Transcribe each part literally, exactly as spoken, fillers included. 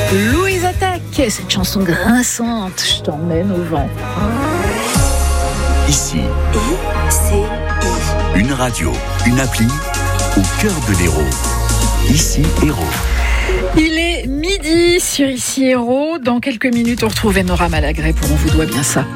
Louise Attaque, cette chanson grinçante, je t'emmène au vent. Ici, I C I. une radio, une appli au cœur de l'Hérault. Ici, Hérault. Il est midi sur Ici Hérault. Dans quelques minutes, on retrouve Enora Malagré pour On vous doit bien ça.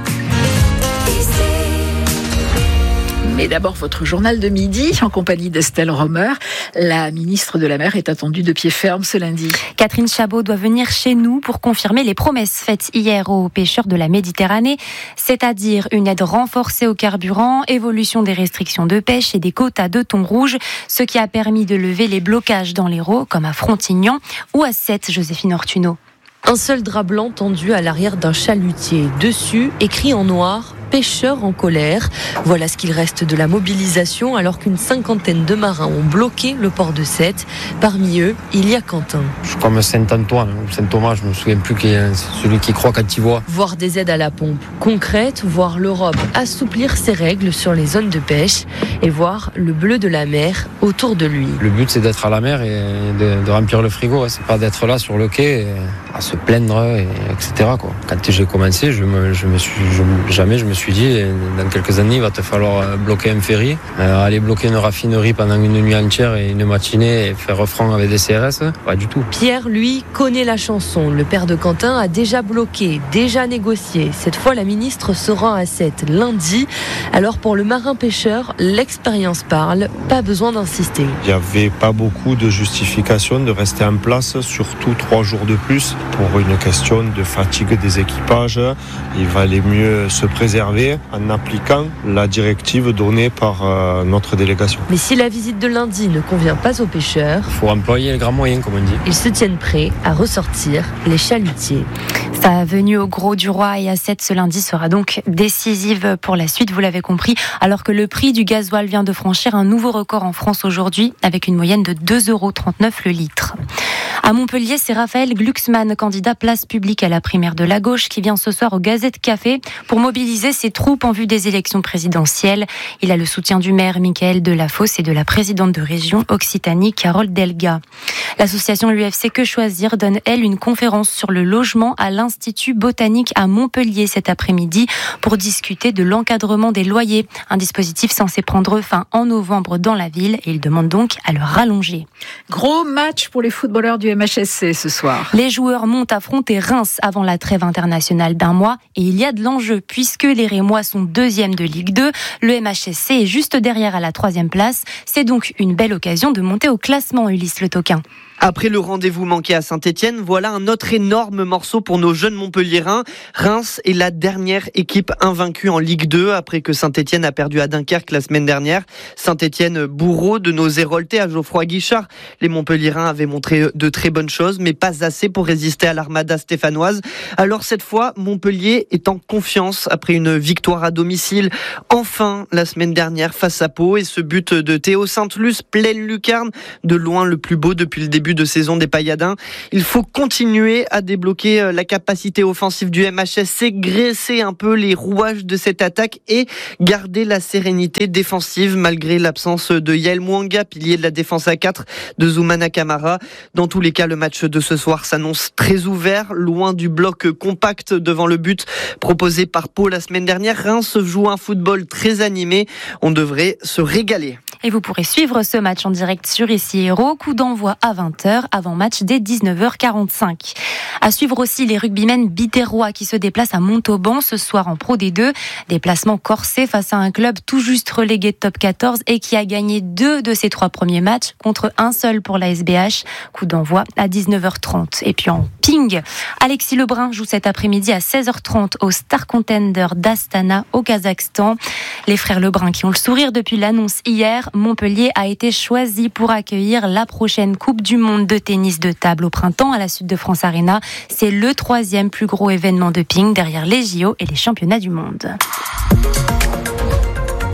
Mais d'abord, votre journal de midi en compagnie d'Estelle Romer. La ministre de la Mer est attendue de pied ferme ce lundi. Catherine Chabot doit venir chez nous pour confirmer les promesses faites hier aux pêcheurs de la Méditerranée, c'est-à-dire une aide renforcée au carburant, évolution des restrictions de pêche et des quotas de thon rouge, ce qui a permis de lever les blocages dans l'Hérault, comme à Frontignan ou à Sète, Joséphine Ortuno. Un seul drap blanc tendu à l'arrière d'un chalutier. Dessus, écrit en noir, pêcheurs en colère. Voilà ce qu'il reste de la mobilisation alors qu'une cinquantaine de marins ont bloqué le port de Sète. Parmi eux, il y a Quentin. Je suis comme Saint-Antoine ou Saint-Thomas, je me souviens plus qui est celui qui croit quand il voit. Voir des aides à la pompe concrètes, voir l'Europe assouplir ses règles sur les zones de pêche et voir le bleu de la mer autour de lui. Le but c'est d'être à la mer et de, de remplir le frigo, c'est pas d'être là sur le quai et à se plaindre, et, etc. Quoi. Quand j'ai commencé, je me, je me suis, je, jamais je me suis dit, dans quelques années, il va te falloir bloquer un ferry, euh, aller bloquer une raffinerie pendant une nuit entière et une matinée et faire franc avec des C R S. Pas du tout. Pierre, lui, connaît la chanson. Le père de Quentin a déjà bloqué, déjà négocié. Cette fois, la ministre se rend à Sète lundi. Alors pour le marin-pêcheur, l'expérience parle, pas besoin d'insister. Il n'y avait pas beaucoup de justification de rester en place, surtout trois jours de plus. Pour une question de fatigue des équipages, il valait mieux se préserver en appliquant la directive donnée par euh, notre délégation. Mais si la visite de lundi ne convient pas aux pêcheurs, il faut employer le grand moyen, comme on dit. Ils se tiennent prêts à ressortir les chalutiers. Sa venue au Gros du Roi et à Sète ce lundi sera donc décisive pour la suite, vous l'avez compris, alors que le prix du gasoil vient de franchir un nouveau record en France aujourd'hui, avec une moyenne de deux euros trente-neuf le litre. À Montpellier, c'est Raphaël Glucksmann, candidat place publique à la primaire de la gauche, qui vient ce soir au Gazette Café pour mobiliser ses troupes en vue des élections présidentielles. Il a le soutien du maire Michael Delafosse et de la présidente de région Occitanie, Carole Delga. L'association U F C Que Choisir donne, elle, une conférence sur le logement à l'Institut botanique à Montpellier cet après-midi pour discuter de l'encadrement des loyers, un dispositif censé prendre fin en novembre dans la ville et il demande donc à le rallonger. Gros match pour les footballeurs du M H S C ce soir. Les joueurs montent affronter Reims avant la trêve internationale d'un mois et il y a de l'enjeu puisque les Rémois sont deuxième de Ligue deux. Le M H S C est juste derrière à la troisième place. C'est donc une belle occasion de monter au classement, Ulysse Le Toquin. Après le rendez-vous manqué à Saint-Etienne, voilà un autre énorme morceau pour nos jeunes Montpelliérains. Reims est la dernière équipe invaincue en Ligue deux après que Saint-Etienne a perdu à Dunkerque la semaine dernière. Saint-Etienne, bourreau de nos Héroltais à Geoffroy Guichard. Les Montpelliérains avaient montré de très bonnes choses, mais pas assez pour résister à l'armada stéphanoise. Alors cette fois, Montpellier est en confiance après une victoire à domicile. Enfin, la semaine dernière face à Pau, et ce but de Théo Sainte-Luce, pleine lucarne, de loin le plus beau depuis le début de saison des Payadins. Il faut continuer à débloquer la capacité offensive du M H S C, graisser un peu les rouages de cette attaque et garder la sérénité défensive malgré l'absence de Yael Mwanga, pilier de la défense à quatre de Zoumana Kamara. Dans tous les cas, le match de ce soir s'annonce très ouvert, loin du bloc compact devant le but proposé par Pau la semaine dernière. Reims joue un football très animé. On devrait se régaler. Et vous pourrez suivre ce match en direct sur Ici Hérault. Coup d'envoi à vingt heures, avant match dès dix-neuf heures quarante-cinq. À suivre aussi les rugbymen biterrois qui se déplacent à Montauban ce soir en Pro D deux. Déplacement corsé face à un club tout juste relégué de top quatorze et qui a gagné deux de ses trois premiers matchs contre un seul pour la S B H. Coup d'envoi à dix-neuf heures trente. Et puis en ping, Alexis Lebrun joue cet après-midi à seize heures trente au Star Contender d'Astana au Kazakhstan. Les frères Lebrun qui ont le sourire depuis l'annonce hier, Montpellier a été choisi pour accueillir la prochaine Coupe du Monde de tennis de table au printemps à la Sud de France Arena. C'est le troisième plus gros événement de ping derrière les J O et les championnats du monde.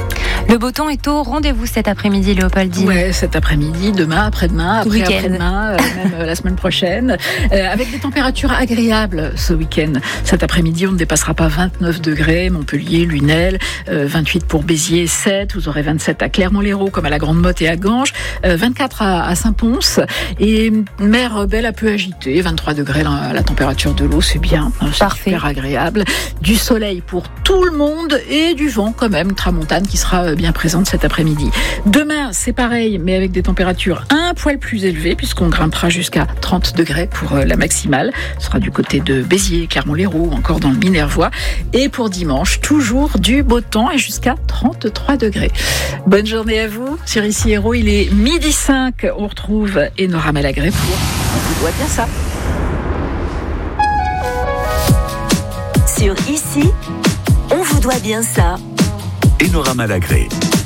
Le beau temps est au rendez-vous cet après-midi, Léopoldine. Ouais, cet après-midi, demain, après-demain, après, après-demain, euh, même euh, la semaine prochaine, euh, avec des températures agréables ce week-end. Cet après-midi, on ne dépassera pas vingt-neuf degrés, Montpellier, Lunel, euh, vingt-huit pour Béziers, sept, vous aurez vingt-sept à Clermont-Lérault, comme à la Grande-Motte et à Ganges, euh, vingt-quatre à, à Saint-Pons, et mer belle un peu agitée, vingt-trois degrés la, la température de l'eau, c'est bien, c'est Parfait. super agréable. Du soleil pour tout le monde et du vent quand même, tramontane qui sera bien présente cet après-midi. Demain, c'est pareil, mais avec des températures un poil plus élevées, puisqu'on grimpera jusqu'à trente degrés pour la maximale. Ce sera du côté de Béziers, Clermont-Lérault, ou encore dans le Minervois. Et pour dimanche, toujours du beau temps et jusqu'à trente-trois degrés. Bonne journée à vous. Sur Ici Héros, il est midi cinq. On retrouve Enora Malagré pour On vous doit bien ça. Sur Ici, on vous doit bien ça. Enora Malagré.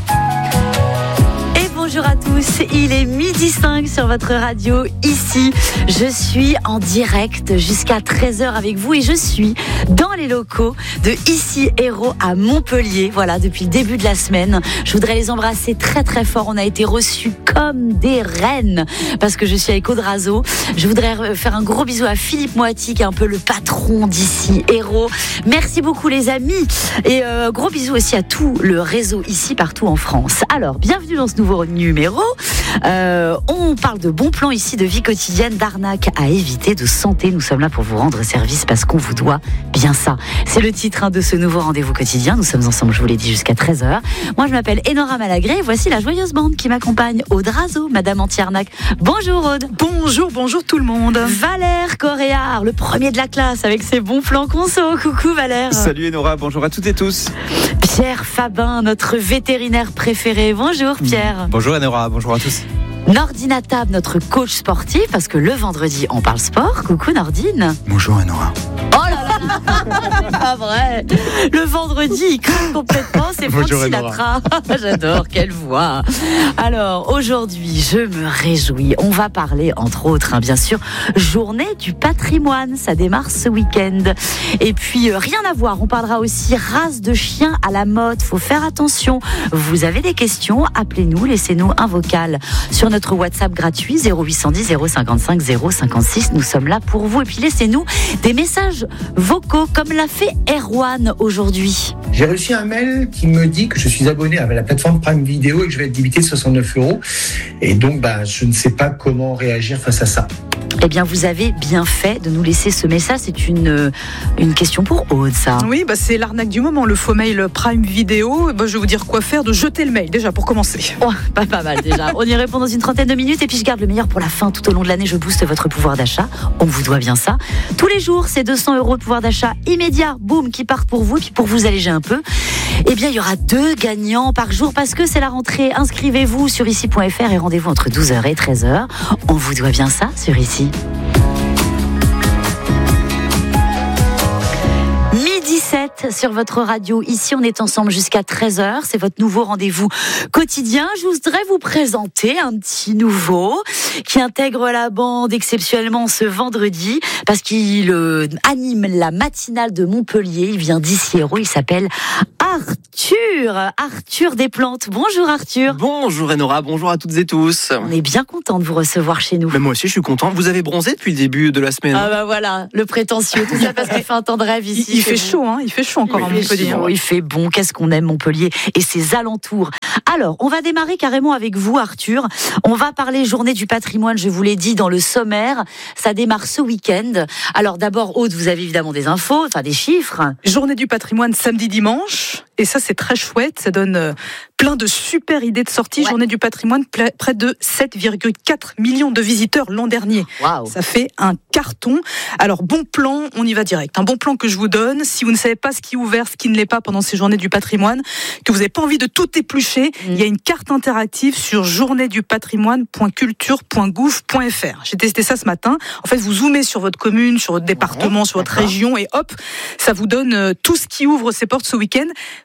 Bonjour à tous, il est midi cinq sur votre radio Ici. Je suis en direct jusqu'à treize heures avec vous et je suis dans les locaux de Ici Héros à Montpellier. Voilà, depuis le début de la semaine. Je voudrais les embrasser très très fort. On a été reçus comme des reines parce que je suis avec Audrazo. Je voudrais faire un gros bisou à Philippe Moati qui est un peu le patron d'Ici Héros. Merci beaucoup les amis et euh, gros bisous aussi à tout le réseau Ici partout en France. Alors, bienvenue dans ce nouveau numéro. Euh, on parle de bons plans ici, de vie quotidienne, d'arnaques à éviter, de santé. Nous sommes là pour vous rendre service parce qu'on vous doit bien ça. C'est le titre hein, de ce nouveau rendez-vous quotidien. Nous sommes ensemble, je vous l'ai dit, jusqu'à treize heures. Moi, je m'appelle Enora Malagré et voici la joyeuse bande qui m'accompagne. Audrazo, Madame Anti-Arnaque. Bonjour Aude. Bonjour, bonjour tout le monde. Valère Coréard, le premier de la classe avec ses bons plans conso. Coucou Valère. Salut Enora, bonjour à toutes et tous. Pierre Fabin, notre vétérinaire préféré. Bonjour Pierre. Bonjour Enora, bonjour à tous. Nordine Atab, notre coach sportif, parce que le vendredi, on parle sport. Coucou Nordine. Bonjour Enora. Oh là là, pas vrai. Le vendredi, il craque complètement, c'est Franck Sinatra. J'adore, quelle voix. Alors, aujourd'hui, je me réjouis. On va parler, entre autres, hein, bien sûr, journée du patrimoine. Ça démarre ce week-end. Et puis, euh, rien à voir. On parlera aussi race de chiens à la mode. Faut faire attention. Vous avez des questions? Appelez-nous, laissez-nous un vocal sur notre WhatsApp gratuit zéro huit cent dix zéro cinquante-cinq zéro cinquante-six. Nous sommes là pour vous. Et puis, laissez-nous des messages vocaux comme l'a fait Erwan aujourd'hui. J'ai reçu un mail qui me dit que je suis abonné à la plateforme Prime Video et que je vais être débité de soixante-neuf euros. Et donc, bah, je ne sais pas comment réagir face à ça. Eh bien, vous avez bien fait de nous laisser ce message. C'est une, une question pour Aude, ça. Oui, bah, c'est l'arnaque du moment, le faux mail Prime Video. Bah, je vais vous dire quoi faire, de jeter le mail, déjà, pour commencer. Oh, pas, pas mal, déjà. On y répond dans une trentaine de minutes. Et puis, je garde le meilleur pour la fin. Tout au long de l'année, je booste votre pouvoir d'achat. On vous doit bien ça. Tous les jours, c'est deux cents euros de pouvoir d'achat immédiat, boum, qui partent pour vous. Et puis, pour vous alléger un peu, eh bien, il y aura deux gagnants par jour parce que c'est la rentrée. Inscrivez-vous sur ici point f r et rendez-vous entre douze heures et treize heures. On vous doit bien ça sur Ici. dix-sept sur votre radio. Ici, on est ensemble jusqu'à treize heures. C'est votre nouveau rendez-vous quotidien. Je voudrais vous présenter un petit nouveau qui intègre la bande exceptionnellement ce vendredi parce qu'il euh, anime la matinale de Montpellier. Il vient d'Ici Héros. Il s'appelle Arthur. Arthur Desplantes. Bonjour Arthur. Bonjour Enora, bonjour à toutes et tous. On est bien content de vous recevoir chez nous. Mais moi aussi, je suis content. Vous avez bronzé depuis le début de la semaine. Ah bah voilà, le prétentieux. Tout ça parce qu'il fait un temps de rêve ici. Il, il fait chaud, hein. Il fait chaud encore à Montpellier. Chaud, il fait bon. Qu'est-ce qu'on aime Montpellier et ses alentours. Alors, on va démarrer carrément avec vous, Arthur. On va parler journée du patrimoine, je vous l'ai dit dans le sommaire. Ça démarre ce week-end. Alors d'abord, Aude, vous avez évidemment des infos, enfin des chiffres. Journée du patrimoine samedi dimanche. Et ça, c'est très chouette. Ça donne euh, plein de super idées de sortie. Ouais. Journée du patrimoine, pla- près de sept virgule quatre millions de visiteurs l'an dernier. Wow. Ça fait un carton. Alors, bon plan, on y va direct. Un bon plan que je vous donne. Si vous ne savez pas ce qui est ouvert, ce qui ne l'est pas pendant ces journées du patrimoine, que vous n'avez pas envie de tout éplucher, mmh. il y a une carte interactive sur journée du patrimoine point culture point gouv point f r. J'ai testé ça ce matin. En fait, vous zoomez sur votre commune, sur votre département, ouais, sur votre d'accord. région et hop, ça vous donne euh, tout ce qui ouvre ses portes ce week-end.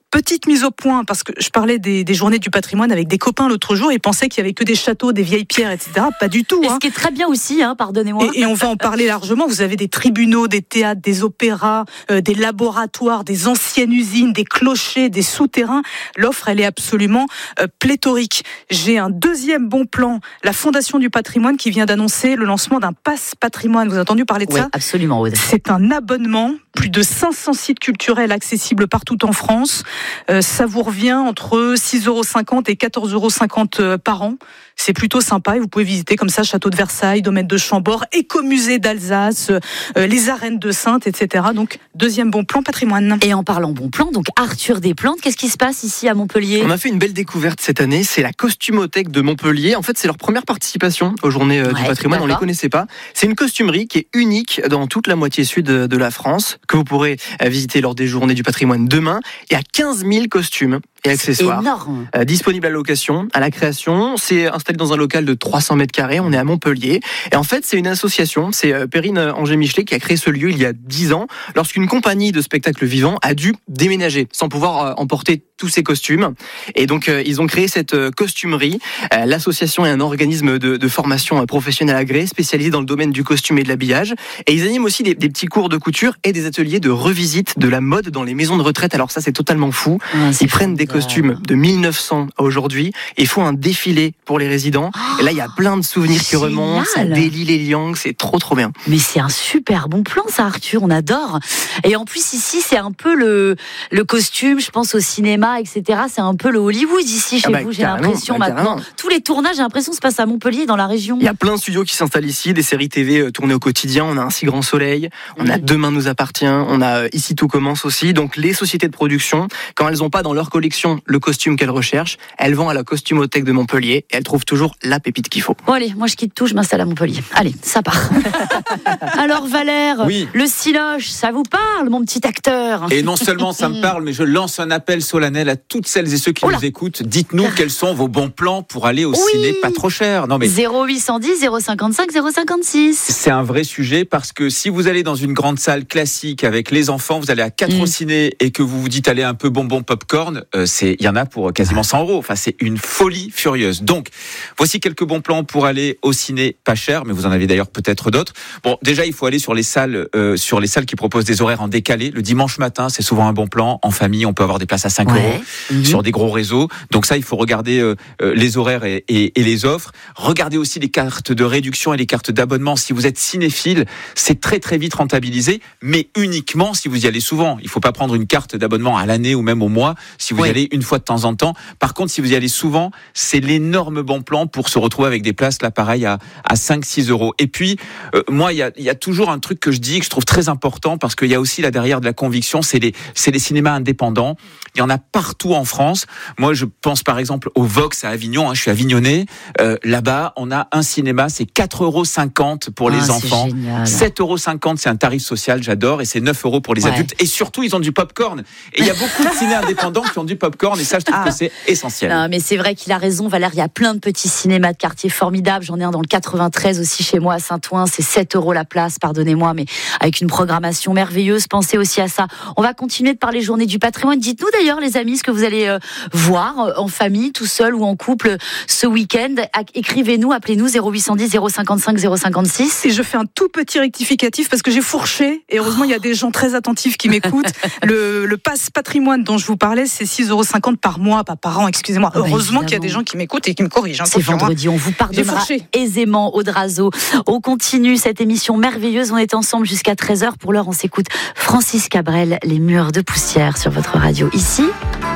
Petite mise au point, parce que je parlais des, des journées du patrimoine avec des copains l'autre jour, ils pensaient qu'il y avait que des châteaux, des vieilles pierres, et cetera. Pas du tout. Et hein. ce qui est très bien aussi, hein, pardonnez-moi. Et, et on va en parler largement. Vous avez des tribunaux, des théâtres, des opéras, euh, des laboratoires, des anciennes usines, des clochers, des souterrains. L'offre, elle est absolument euh, pléthorique. J'ai un deuxième bon plan. La Fondation du patrimoine qui vient d'annoncer le lancement d'un pass patrimoine. Vous avez entendu parler de oui, ça ? Absolument, Aude. C'est un abonnement. Plus de cinq cents sites culturels accessibles partout en France. Euh, ça vous revient entre six euros cinquante et quatorze euros cinquante par an. C'est plutôt sympa et vous pouvez visiter comme ça Château de Versailles, Domaine de Chambord, Écomusée d'Alsace, euh, les arènes de Saintes, et cetera. Donc, deuxième bon plan patrimoine. Et en parlant bon plan, donc Arthur Desplantes, qu'est-ce qui se passe ici à Montpellier ? On a fait une belle découverte cette année, c'est la Costumothèque de Montpellier. En fait, c'est leur première participation aux Journées euh, ouais, du patrimoine, on ne les connaissait pas. C'est une costumerie qui est unique dans toute la moitié sud de, de la France, que vous pourrez euh, visiter lors des Journées du patrimoine demain. Il y a quinze mille costumes et accessoires. C'est énorme. Euh, disponibles à la location, à la création. C'est installé dans un local de trois cents mètres carrés. On est à Montpellier. Et en fait, c'est une association. C'est euh, Perrine Angers-Michelet qui a créé ce lieu il y a dix ans, lorsqu'une compagnie de spectacles vivants a dû déménager sans pouvoir euh, emporter tous ces costumes. Et donc, euh, ils ont créé cette euh, costumerie. Euh, l'association est un organisme de, de formation euh, professionnelle agréé, spécialisé dans le domaine du costume et de l'habillage. Et ils animent aussi des, des petits cours de couture et des ateliers de revisite de la mode dans les maisons de retraite. Alors ça, c'est totalement fou. Ouais, ils prennent des costumes de mille neuf cents à aujourd'hui et font un défilé pour les résidents. Oh, et là, il y a plein de souvenirs qui remontent. Ça délie les liangs. C'est trop, trop bien. Mais c'est un super bon plan, ça, Arthur. On adore. Et en plus, ici, c'est un peu le, le costume, je pense au cinéma, et cetera. C'est un peu le Hollywood ici, chez ah bah, vous, j'ai l'impression bah, maintenant. Tous les tournages, j'ai l'impression, se passent à Montpellier, dans la région. Il y a plein de studios qui s'installent ici, des séries T V tournées au quotidien. On a Un si grand soleil, on a Demain nous appartient, on a Ici tout commence aussi. Donc les sociétés de production, quand elles n'ont pas dans leur collection le costume qu'elles recherchent, elles vont à la Costumothèque de Montpellier et elles trouvent toujours la pépite qu'il faut. Bon allez, moi je quitte tout, je m'installe à Montpellier. Allez, ça part. Alors Valère, oui. Le Cinoche, ça vous parle, mon petit acteur ? Et non seulement ça me parle, mais je lance un appel solennel à toutes celles et ceux qui Oula. nous écoutent. Dites-nous quels sont vos bons plans pour aller au oui. ciné pas trop cher. Non mais zéro huit cent dix, zéro cinquante-cinq, zéro cinquante-six. C'est un vrai sujet parce que si vous allez dans une grande salle classique avec les enfants, vous allez à quatre mmh. au ciné et que vous vous dites allez un peu bonbon popcorn, euh, c'est il y en a pour quasiment cent euros. Enfin, c'est une folie furieuse. Donc, voici quelques bons plans pour aller au ciné pas cher, mais vous en avez d'ailleurs peut-être d'autres. Bon, déjà, il faut aller sur les salles, euh, sur les salles qui proposent des horaires en décalé. Le dimanche matin, c'est souvent un bon plan. En famille, on peut avoir des places à cinq ouais. euros mmh. sur des gros réseaux. Donc ça, il faut regarder euh, les horaires et, et, et les offres. Regardez aussi les cartes de réduction et les cartes d'abonnement. Si vous êtes cinéphile, c'est très très vite rentabilisé, mais uniquement si vous y allez souvent. Il ne faut pas prendre une carte d'abonnement à l'année ou même au mois si vous oui. y allez une fois de temps en temps. Par contre, si vous y allez souvent, c'est l'énorme bon plan pour se retrouver avec des places là pareil à, à cinq six euros. Et puis, euh, moi, il y a, y a toujours un truc que je dis que je trouve très important parce qu'il y a aussi là derrière de la conviction, c'est les, c'est les cinémas indépendants. Il y en a partout en France. Moi, je pense par exemple au Vox à Avignon. Hein, je suis avignonnais. Euh, là-bas, on a un cinéma, c'est quatre euros cinquante pour ah, les enfants. Génial. sept euros cinquante, c'est un tarif social, j'adore. Et c'est neuf euros pour les ouais. adultes. Et surtout, ils ont du popcorn. Et il y a beaucoup de ciné indépendants qui ont du popcorn. Et ça, je trouve ah. que c'est essentiel. Non, mais c'est vrai qu'il a raison, Valère. Il y a plein de petits cinémas de quartier formidables. J'en ai un dans le quatre-vingt-treize aussi chez moi à Saint-Ouen. C'est sept euros la place, pardonnez-moi, mais avec une programmation merveilleuse. Pensez aussi à ça. On va continuer de parler Journée du patrimoine. Dites-nous d'ailleurs, les amis, ce que vous allez euh, voir euh, en famille, tout seul ou en couple ce week-end. Écrivez-nous, appelez-nous zéro huit cent dix, zéro cinquante-cinq, zéro cinquante-six. Et je fais un tout petit rectificatif parce que j'ai fourché. Et heureusement, il y a des gens très attentifs qui m'écoutent. le, le pass patrimoine dont je vous parlais, c'est six euros cinquante par mois, pas par an, excusez-moi. Oh, heureusement qu'il y a des gens qui m'écoutent et qui me corrigent. Hein, c'est vendredi, on vous pardonnera aisément, Aude Razeau. On continue cette émission merveilleuse. On est ensemble jusqu'à treize heures. Pour l'heure, on s'écoute Francis Cabrel, Les murs de poussière sur votre radio ici.